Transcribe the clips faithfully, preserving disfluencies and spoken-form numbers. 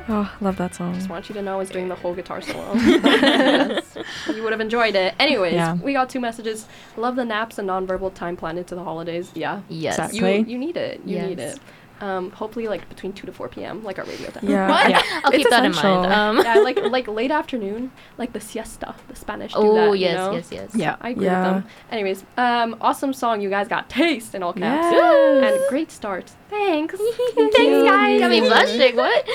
Oh, love that song. Just want you to know I was doing the whole guitar solo. Yes. You would have enjoyed it. Anyways, Yeah. we got two messages. Love the naps and nonverbal time planned into the holidays. Yeah. Yes. Exactly. You, you need it. You Yes. need it. Um, hopefully, like, between two to four p.m., like our radio time. Yeah. What? Yeah. I'll keep It's that essential. in mind. Um, Yeah, like like late afternoon, like the siesta, the Spanish do oh, that, you yes, know? yes, yes. Yeah. I agree Yeah. with them. Anyways, um, awesome song. You guys got taste in all caps. Yes. And great start. Thanks. Thanks, guys. Got me blushing. What?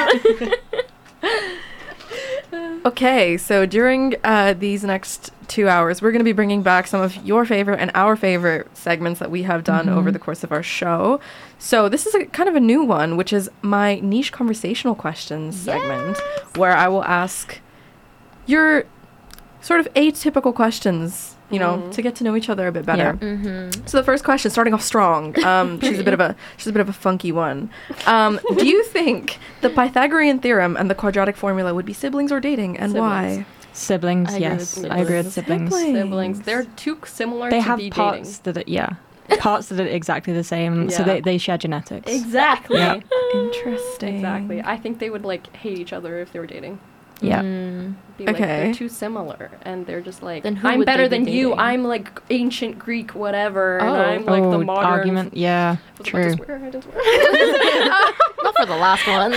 Okay, so during uh, these next two hours, we're going to be bringing back some of your favorite and our favorite segments that we have done Mhm. over the course of our show. So this is a kind of a new one, which is my niche conversational questions segment, where I will ask your sort of atypical questions, you know, Mhm. to get to know each other a bit better. Yeah. Mm-hmm. So the first question, starting off strong. Um, she's a bit of a she's a bit of a funky one. Um, do you think the Pythagorean theorem and the quadratic formula would be siblings or dating, and why? Siblings, I agree yes. with I agree with siblings. siblings. Siblings. Siblings. They're too similar They to have be parts that are, yeah. Parts that are exactly the same, so Yeah. they, they share genetics. dating. Exactly. Yeah. Interesting. Exactly. I think they would like hate each other if they were dating. Yeah. Mm. Be like, Okay. they're too similar, and they're just like, Then who I'm would better they be than you. dating? I'm like ancient Greek, whatever, and Oh. I'm like the Oh, modern argument. Yeah, I was about to true. swear, I didn't swear. Not for the last one.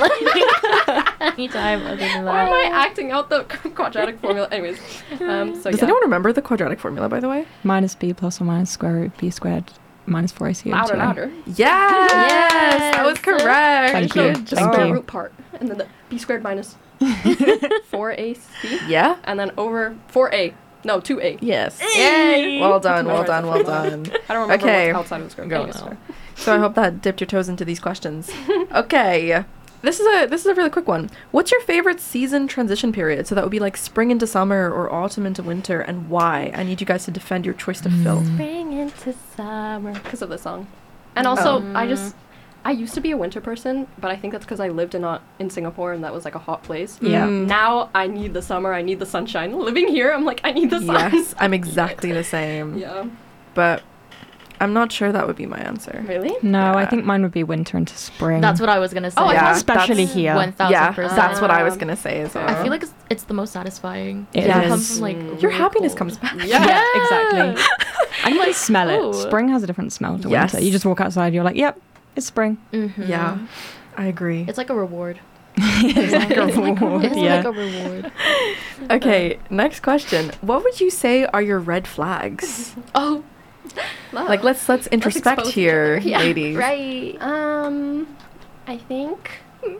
Anytime other than that. Why am I acting out the quadratic formula? Anyways, um, so Does yeah. anyone remember the quadratic formula, by the way? Minus b plus or minus square root b squared minus four a c. Louder, louder. Yes, that was Yes. correct. Thank So you. just Thank square you. root part, and then the b squared minus four a c, Yeah. and then over four a. No, two a. Yes. Yay! Well done. Well Alright, done. Well so- done. I don't remember Okay. what's outside of the square. Go Anyways, now. sorry. So I hope that dipped your toes into these questions. Okay. This is a this is a really quick one. What's your favorite season transition period? So that would be like spring into summer or autumn into winter, and why? I need you guys to defend your choice to fill. Spring into summer because of the song, and also Oh. I just I used to be a winter person, but I think that's because I lived in a, in Singapore and that was like a hot place. Yeah. Mm. Now I need the summer. I need the sunshine. Living here, I'm like I need the sun. Yes, I'm exactly the same. Yeah. But I'm not sure that would be my answer. Really? No, I Yeah. think mine would be winter into spring. That's what I was gonna say. Oh, I Yeah, thought- especially that's- here. One thousand Yeah, percent. that's what I was Um, gonna say as well. I feel like it's, it's the most satisfying. It It is. comes from like Mm. Your really happiness cold. comes back. Yeah. Yeah, exactly. I can like smell it. Oh. Spring has a different smell to Yes. winter. You just walk outside, you're like, yep, it's spring. Mhm. Yeah, I agree. It's like a reward. It's like a It's like, reward, it's yeah. like a reward. Okay, next question. What would you say are your red flags? Oh, Love. Like let's let's introspect expose each here, other. Yeah, ladies. right. Um, I think.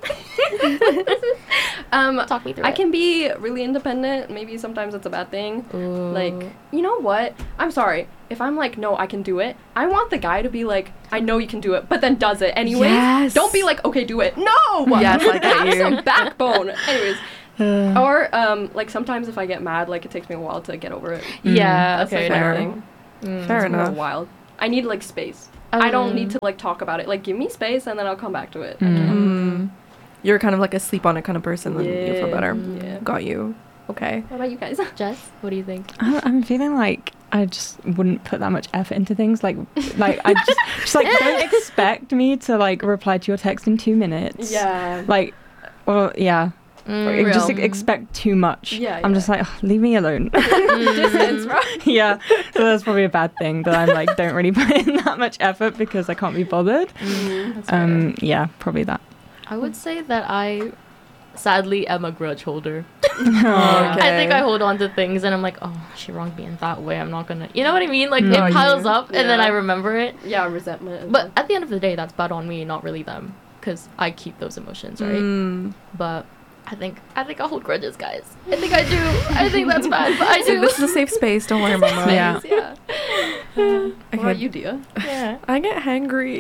um, Talk me through I it. can be really independent. Maybe sometimes it's a bad thing. Ooh. Like, you know what? I'm sorry. If I'm like, no, I can do it. I want the guy to be like, I know you can do it, but then does it anyways. Yes. Don't be like, okay, do it. No. Yes, I get Have you. some backbone. Anyways, Uh, or um, like sometimes if I get mad, like it takes me a while to get over it. yeah. That's Okay. like fair. my thing. Mm. Fair It's more enough. wild. I need like space. I don't Um, need to like talk about it. Like give me space and then I'll come back to it. I Mm. can't. Mm. You're kind of like a sleep on it kind of person, then you feel Yeah. better. Yeah. Got you. Okay. What about you guys? Jess, what do you think? I- I'm feeling like I just wouldn't put that much effort into things. Like, like I just, just like don't expect me to like reply to your text in two minutes. Yeah. Like, well, yeah. Mm, Like, just real. like, expect too much. Yeah, I'm yeah. just like, "Oh, leave me alone. Distance, bro. Yeah. So that's probably a bad thing that I'm like don't really put in that much effort because I can't be bothered. Mm, that's Um. Yeah. Probably that. I would say that I sadly am a grudge holder. Oh, I think I hold on to things and I'm like, oh, she wronged me in that way. I'm not gonna, you know what I mean? Like No, it piles you- up and then yeah. I remember it. fair. Yeah, resentment. as But well. at the end of the day, that's bad on me, not really them, because I keep those emotions, right? Mm. But I think I think I hold grudges, guys. I think I do. I think that's bad, but I So do. this is a safe space. Don't worry, Mama. Yeah. yeah. What about Okay. you, Dia? yeah. I get hangry.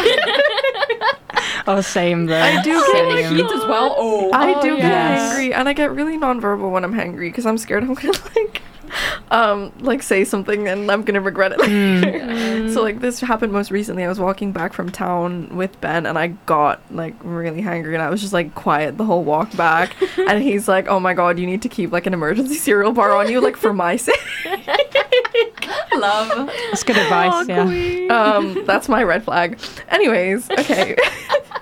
Oh, same though. I do get, Same. like, Heat as well. Oh. I Oh, do get yes. angry, and I get really nonverbal when I'm hangry because I'm scared I'm gonna like, um, like say something and I'm gonna regret it later. Mm. So like this happened most recently. I was walking back from town with Ben, and I got like really hangry, and I was just like quiet the whole walk back. And he's like, "Oh my god, you need to keep like an emergency cereal bar on you, like for my sake." Love. That's good advice. Yeah. Um, that's my red flag. Anyways, okay.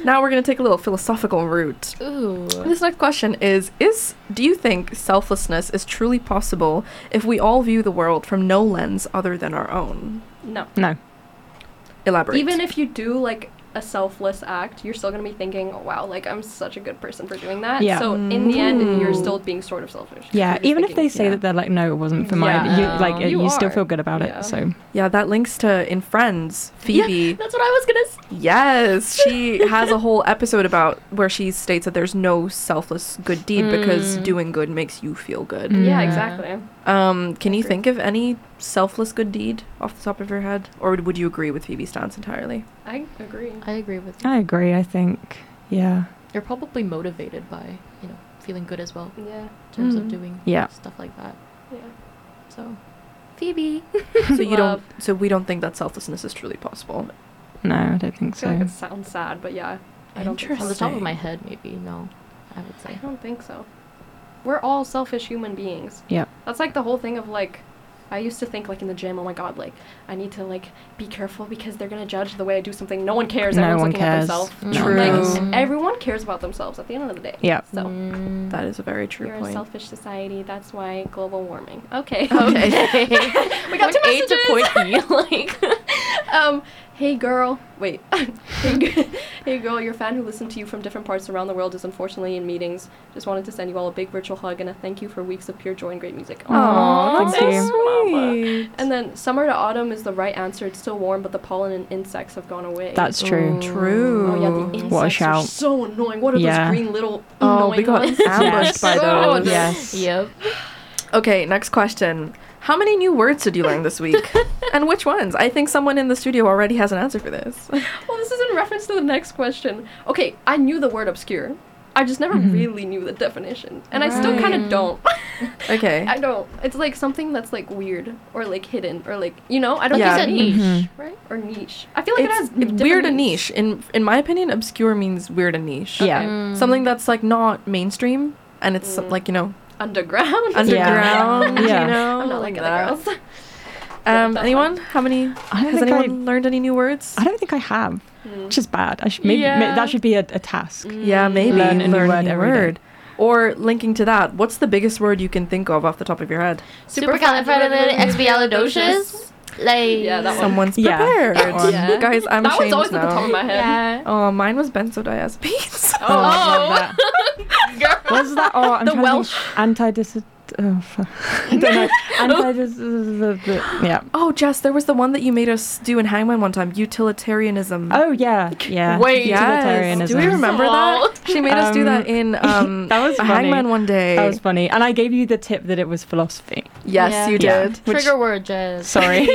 Now we're going to take a little philosophical route. Ooh. This next question is, is do you think selflessness is truly possible if we all view the world from no lens other than our own? No. No. Elaborate. Even if you do like a selfless act, you're still gonna be thinking, oh, wow, like I'm such a good person for doing that. Yeah. So in the end, you're Ooh. still being sort of selfish. Yeah, You're just even if they thinking, say yeah. that they're like, no, it wasn't for mine. Yeah. You like You you, still are. feel good about Yeah. it. So yeah, that links to in Friends, Phoebe. Yeah, that's what I was gonna say. Yes, she has a whole episode about where she states that there's no selfless good deed because Mm. doing good makes you feel good. Mm. Yeah, Yeah. exactly. Um, can you Agree. think of any selfless good deed off the top of your head, or would- would you agree with Phoebe's stance entirely? I agree. I agree with you. I agree. I think, yeah, You're probably motivated by, you know, feeling good as well Yeah. in terms Mhm. of doing Yeah. stuff like that. Yeah. So, Phoebe. So you Love. don't. So we don't think that selflessness is truly possible. no, I don't think I feel like so. it sounds sad, but yeah, I don't think On the so. top of my Interesting. head, maybe no. I would I say. don't think so. We're all selfish human beings. Yeah. That's like the whole thing of like, I used to think like in the gym, oh my god, like I need to like be careful because they're gonna judge the way I do something. No one cares. No Everyone's one looking cares. at themselves. No. True. Like everyone cares about themselves at the end of the day. Yeah. So Mm. That is a very true we're a point. selfish society. That's why global warming. Okay. Okay. We got two Point A to messages. point B, like. um, hey girl. Wait. hey, g- hey girl, your fan who listened to you from different parts around the world is unfortunately in meetings. Just wanted to send you all a big virtual hug and a thank you for weeks of pure joy and great music. Aw, that's thank so you. sweet. And then summer to autumn is the right answer. It's still warm, but the pollen and insects have gone away. That's true. True. Oh yeah, the insects What a are shout. so annoying. What are Yeah. those green little Oh, annoying we got ones? ambushed by Oh, those. no. Yes. Yep. Okay, next question. How many new words did you learn this week? And which ones? I think someone in the studio already has an answer for this. Well, this is in reference to the next question. Okay, I knew the word obscure. I just never Mhm. really knew the definition. And I still kind Right. of don't. Okay. I don't. It's like something that's like weird or like hidden or like, you know, I don't Yeah. think You it's said Mhm. niche, right? or niche. I feel like It's it has different weird and meanings. niche. In in my opinion, obscure means weird and niche. Yeah. Mm. Something that's like not mainstream and it's some- Mm. like, you know, Underground. underground, Yeah. you know. I'm not like other that. girls. Um, That's anyone? How many? I don't Has think anyone learned any new words? I, I don't think I have. Mm. Which is bad. I should maybe ma- Yeah. that should be a, a task. Yeah, maybe Learn a new learn word every day. word. Or linking to that, what's the biggest word you can think of off the top of your head? Supercalifragilisticexpialidocious. Like. Yeah, that one. Someone's Yeah, prepared. that one. Yeah. Guys, I'm that ashamed one's always now. at the top of my head. Yeah. Oh, mine was benzodiazepines. Oh, I love that. Girl. What's that? Oh, I'm The trying Welsh. to think. Antidis. Oh, fuck. I don't know. Antidis. Yeah. Oh, Jess, there was the one that you made us do in Hangman one time. Utilitarianism. Oh yeah, yeah. Wait. yes. Utilitarianism. Do we remember Aw. that? She made us do that Um, in um, that was a funny. Hangman one day. That was funny, and I gave you the tip that it was philosophy. Yes, Yeah. you Yeah. did. Which- Trigger word, Jess. Sorry.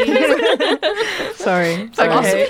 Sorry. Sorry. Okay.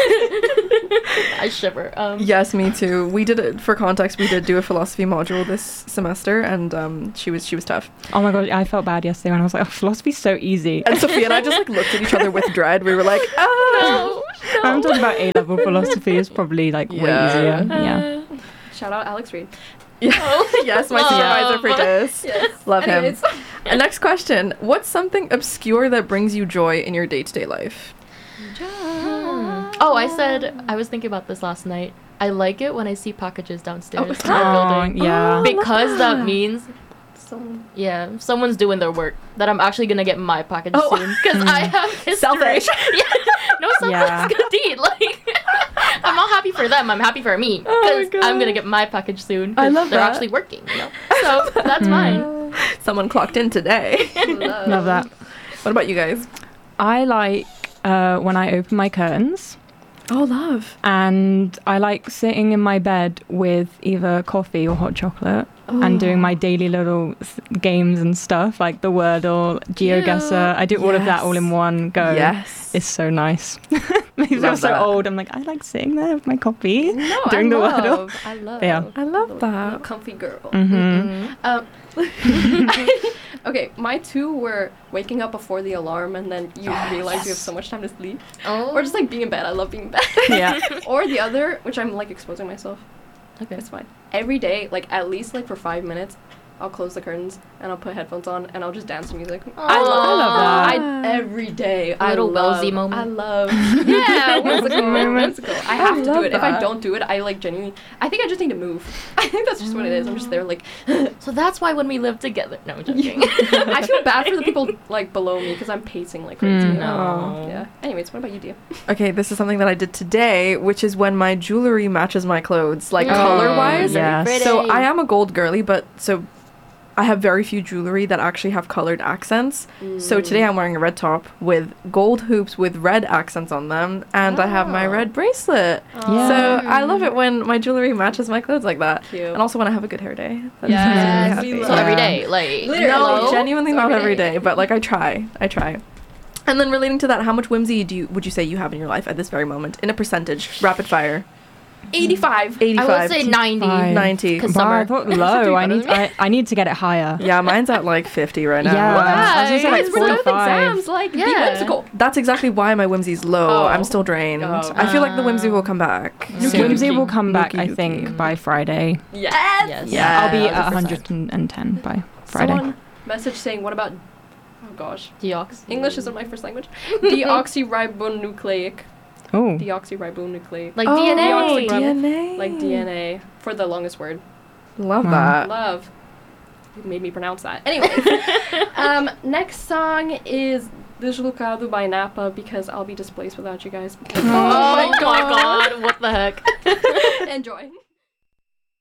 I shiver. Um, Yes, me too. We did it for context. We did do a philosophy module this semester, and um, she was she was tough. Oh my god, I felt bad yesterday when I was like, oh, philosophy's so easy. And Sophia and I just like looked at each other with dread. We were like, oh. No. I'm talking about A level philosophy is probably like way Yeah. easier. Yeah. Shout out Alex Reed. Yes, my Love. supervisor for this. Yes. Love him. Anyways. And next question: what's something obscure that brings you joy in your day-to-day life? Oh, I said I was thinking about this last night. I like it when I see packages downstairs in Oh, our building yeah. Oh, love because that. that. means Someone. yeah, someone's doing their work. That I'm actually gonna get my package Oh. soon because I have history. Selfish. Yeah, no selfish Yeah. good deed. Like I'm not happy for them. I'm happy for me Oh my because I'm God. gonna get my package soon. 'cause I love they're that. actually working. You know, so that's mine. Someone clocked in today. Love that. What about you guys? I like uh, when I open my curtains. Oh, love. And I like sitting in my bed with either coffee or hot chocolate and doing my daily little s- games and stuff like the Wordle, GeoGuessr. I do all of that all in Yes. one go. Yes. It's so nice. Makes me feel Love so that. old. I'm like, I like sitting there with my coffee No, doing I the love, Wordle. I love. Yeah. I love Little- that. little comfy girl. Mm-hmm. Um, okay, my two were waking up before the alarm and then you realize you have so much time to sleep. Oh, Or just like being in bed. I love being in bed. Yeah. Or the other, which I'm like exposing myself. okay. It's fine. Every day, like at least like for five minutes, I'll close the curtains and I'll put headphones on and I'll just dance to music. I I love love that. I, every day. A I little love, Wellesley moment. I love. Yeah, whimsical, moment. whimsical. I have to do love it. If I that. don't do it, I like genuinely. I think I just need to move. I think that's just what it is. I'm just there like. So that's why when we live together. No, I'm joking. I feel bad for the people like below me because I'm pacing like crazy. Mm. No. Yeah. Anyways, what about you, Dia? Okay, this is something that I did today, which is when my jewelry matches my clothes, like Mm. color wise. Yes. Pretty. So I am a gold girly, but so I have very few jewelry that actually have colored accents. So today I'm wearing a red top with gold hoops with red accents on them, and I have my Oh. red bracelet. Yeah. So I love it when my jewelry matches my clothes like that. Cute. And also when I have a good hair day. That Yes, makes me we really So love- happy. every Yeah. day, like Literally. No, Hello? genuinely So not every every day. day, but like I try. I try. And then relating to that, how much whimsy do you would you say you have in your life at this very moment? In a percentage, rapid fire. eighty-five. eighty-five. I would say ninety. Five. ninety. Cause Wow, I summer. thought That's low. actually I better need than me. I, I need to get it higher. Yeah, mine's at like fifty right now. Yeah. Why? I was gonna say like Guys, we're done with forty-five. exams. Like, be Yeah. whimsical. That's exactly why my whimsy's low. Oh. I'm still drained. Oh. I feel like the whimsy will come back. Nuki soon. Whimsy Nuki. will come back, Nuki I Nuki. think, by Friday. Yes. Yes. Yeah. I'll be one at hundred percent. one hundred ten by Friday. Someone message saying, what about, oh gosh, Deox. English isn't my first language. Deoxyribonucleic. Oh, Deoxyribonucleic. Like Oh, D N A. Deoxy- D N A. Like D N A for the longest word. Love Wow. that. Love. You made me pronounce that. Anyway, um, next song is Deslocado by Napa because I'll be displaced without you guys. Oh my god. What the heck? Enjoy.